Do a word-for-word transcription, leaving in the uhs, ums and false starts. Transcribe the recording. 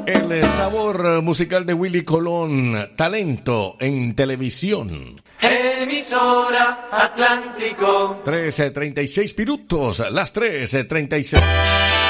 El sabor musical de Willy Colón, talento en televisión. Emisora Atlántico. trece treinta y seis minutos, las trece treinta y seis.